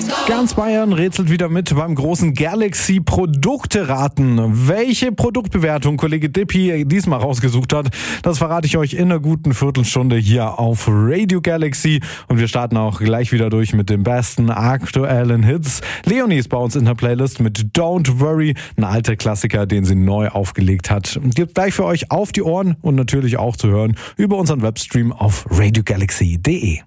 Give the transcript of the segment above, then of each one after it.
Ganz Bayern rätselt wieder mit beim großen Galaxy Produkte-Raten. Welche Produktbewertung Kollege Dippi diesmal rausgesucht hat, das verrate ich euch in einer guten Viertelstunde hier auf Radio Galaxy. Und wir starten auch gleich wieder durch mit den besten aktuellen Hits. Leonie ist bei uns in der Playlist mit Don't Worry, ein alter Klassiker, den sie neu aufgelegt hat. Gibt gleich für euch auf die Ohren und natürlich auch zu hören über unseren Webstream auf radiogalaxy.de.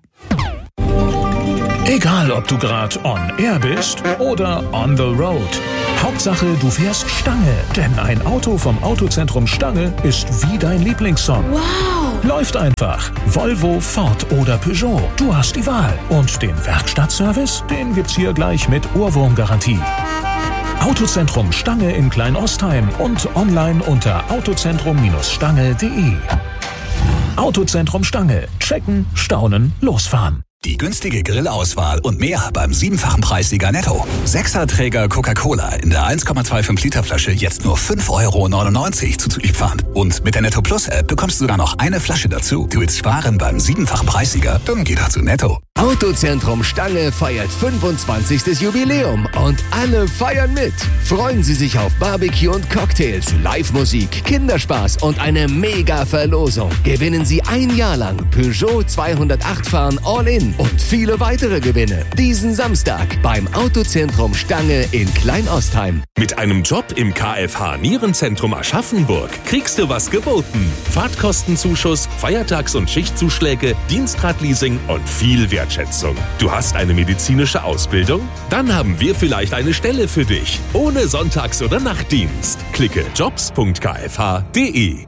Egal, ob du gerade on air bist oder on the road. Hauptsache, du fährst Stange. Denn ein Auto vom Autozentrum Stange ist wie dein Lieblingssong. Wow! Läuft einfach. Volvo, Ford oder Peugeot. Du hast die Wahl. Und den Werkstattservice, den gibt's hier gleich mit Ohrwurmgarantie. Autozentrum Stange in Kleinostheim und online unter autozentrum-stange.de. Autozentrum Stange. Checken, staunen, losfahren. Die günstige Grillauswahl und mehr beim 7-fachen Preissieger Netto. 6er-Träger Coca-Cola in der 1,25 Liter Flasche jetzt nur 5,99 € zuzüglich Pfand. Und mit der Netto Plus App bekommst du sogar noch eine Flasche dazu. Du willst sparen beim 7-fachen Preissieger? Dann geh doch zu Netto. Autozentrum Stange feiert 25. Jubiläum und alle feiern mit. Freuen Sie sich auf Barbecue und Cocktails, Live-Musik, Kinderspaß und eine Mega-Verlosung. Gewinnen Sie ein Jahr lang Peugeot 208 fahren All-In und viele weitere Gewinne. Diesen Samstag beim Autozentrum Stange in Kleinostheim. Mit einem Job im KFH Nierenzentrum Aschaffenburg kriegst du was geboten. Fahrtkostenzuschuss, Feiertags- und Schichtzuschläge, Dienstradleasing und viel Wertschätzung. Du hast eine medizinische Ausbildung? Dann haben wir vielleicht eine Stelle für dich. Ohne Sonntags- oder Nachtdienst. Klicke jobs.kfh.de.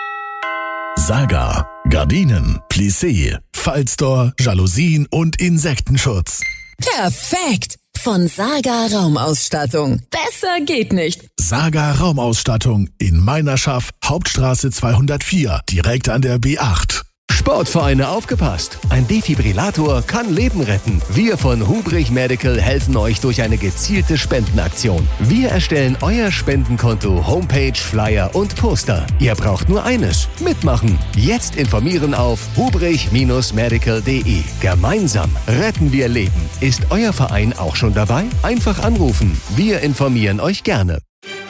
Saga. Gardinen, Plissé, Fallstore, Jalousien und Insektenschutz. Perfekt! Von Saga Raumausstattung. Besser geht nicht. Saga Raumausstattung in Meinerschaft, Hauptstraße 204, direkt an der B8. Sportvereine aufgepasst! Ein Defibrillator kann Leben retten. Wir von Hubrich Medical helfen euch durch eine gezielte Spendenaktion. Wir erstellen euer Spendenkonto, Homepage, Flyer und Poster. Ihr braucht nur eines: mitmachen. Jetzt informieren auf hubrich-medical.de. Gemeinsam retten wir Leben. Ist euer Verein auch schon dabei? Einfach anrufen. Wir informieren euch gerne.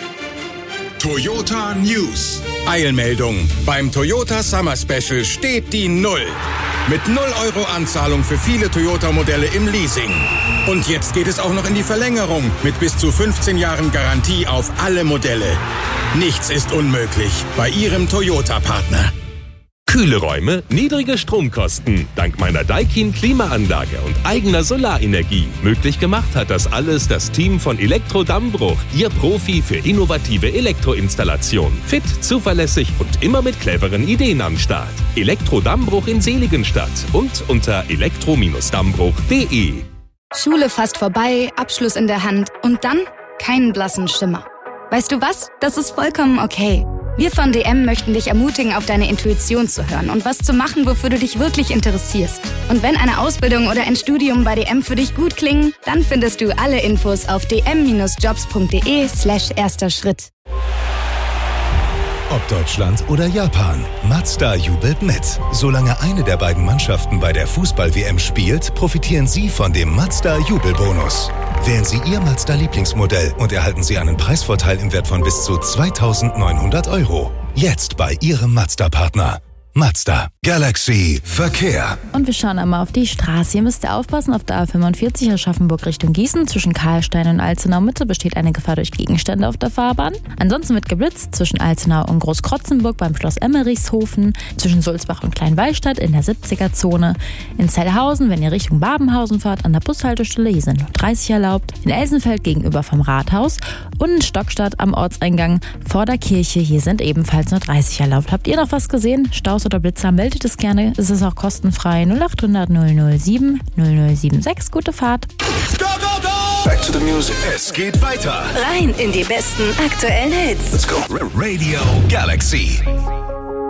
Toyota News. Eilmeldung. Beim Toyota Summer Special steht die Null. Mit 0 € Anzahlung für viele Toyota-Modelle im Leasing. Und jetzt geht es auch noch in die Verlängerung mit bis zu 15 Jahren Garantie auf alle Modelle. Nichts ist unmöglich bei Ihrem Toyota-Partner. Kühle Räume, niedrige Stromkosten. Dank meiner Daikin Klimaanlage und eigener Solarenergie. Möglich gemacht hat das alles das Team von Elektro Dammbruch. Ihr Profi für innovative Elektroinstallation. Fit, zuverlässig und immer mit cleveren Ideen am Start. Elektro Dammbruch in Seligenstadt und unter elektro-dammbruch.de. Schule fast vorbei, Abschluss in der Hand und dann keinen blassen Schimmer. Weißt du was? Das ist vollkommen okay. Wir von DM möchten dich ermutigen, auf deine Intuition zu hören und was zu machen, wofür du dich wirklich interessierst. Und wenn eine Ausbildung oder ein Studium bei DM für dich gut klingen, dann findest du alle Infos auf dm-jobs.de/erster Schritt. Ob Deutschland oder Japan, Mazda jubelt mit. Solange eine der beiden Mannschaften bei der Fußball-WM spielt, profitieren Sie von dem Mazda-Jubelbonus. Wählen Sie Ihr Mazda-Lieblingsmodell und erhalten Sie einen Preisvorteil im Wert von bis zu 2.900 €. Jetzt bei Ihrem Mazda-Partner. Mazda. Galaxy Verkehr. Und wir schauen einmal auf die Straße. Hier müsst ihr aufpassen, auf der A45 Aschaffenburg Richtung Gießen. Zwischen Karlstein und Alzenau Mitte besteht eine Gefahr durch Gegenstände auf der Fahrbahn. Ansonsten wird geblitzt zwischen Alzenau und Großkrotzenburg beim Schloss Emmerichshofen, zwischen Sulzbach und Kleinwallstadt in der 70er-Zone. In Zellhausen, wenn ihr Richtung Babenhausen fahrt, an der Bushaltestelle, hier sind nur 30 erlaubt. In Elsenfeld gegenüber vom Rathaus und in Stockstadt am Ortseingang vor der Kirche, hier sind ebenfalls nur 30 erlaubt. Habt ihr noch was gesehen? Staus oder Blitzer, meldet es gerne. Es ist auch kostenfrei. 0800 007 0076. Gute Fahrt. Go, go, go! Back to the music. Es geht weiter. Rein in die besten aktuellen Hits. Let's go. Radio Galaxy.